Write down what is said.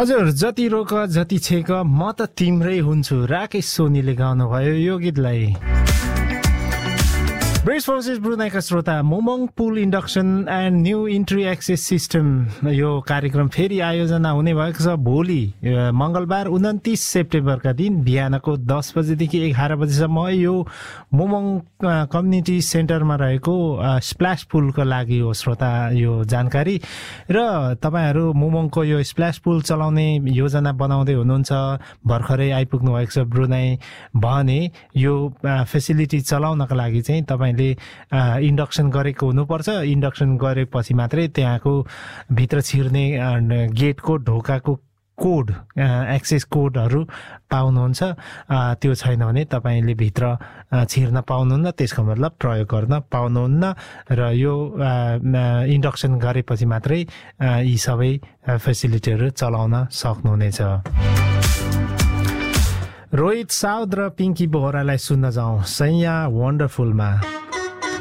हजुर जति रोक जति छेक म त तिम्रै हुन्छु राकेश सोनीले गाउनुभयो यो गीतलाई। ब्रेस फोर्सेस ब्रुनाईका श्रोता मोमोङ पुल induction and new entry access system यो कार्यक्रम फेरि आयोजना हुने भएको छ भोलि मंगलबार 29 सेप्टेम्बरका दिन बिहानको 10 बजेदेखि 11 बजेसम्म यो मोमोङ कम्युनिटी सेन्टरमा रहेको स्प्ल्याश पुलको लागि हो श्रोता यो जानकारी। र तपाईहरु मोमोङको यो स्प्ल्याश पुल चलाउने योजना बनाउँदै हुनुहुन्छ भर्खरै आइपुग्नु भएको छ ब्रुनाई भने यो फेसिलिटी चलाउनका लागि चाहिँ तपाईले इन्डक्सन गरेको हुनुपर्छ। इन्डक्सन गरेपछि मात्रै त्यहाँको भित्र छिर्ने गेटको ढोकाको कोड एक्सेस कोडहरु पाउनुहुन्छ। त्यो छैन भने तपाईले भित्र छिर्न पाउनुहुन्न, त्यसको मतलब प्रयोग गर्न पाउनुहुन्न। र यो इन्डक्सन गरेपछि मात्रै यी सबै फेसिलिटीहरु चलाउन सक्नुहुनेछ। रोहित साउद र पिंकी बोहरालाई सुन्न जाउँ सैया वन्डरफुलमा।